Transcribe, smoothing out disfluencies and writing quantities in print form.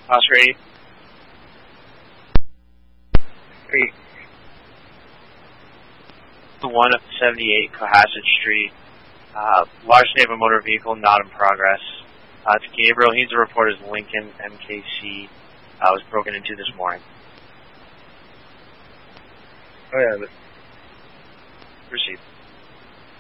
Oscar 8. 3. The 1 of 78 Cohasset Street. Large name of motor vehicle not in progress. To Gabriel, he's a report his Lincoln MKC was broken into this morning. Oh yeah. Received.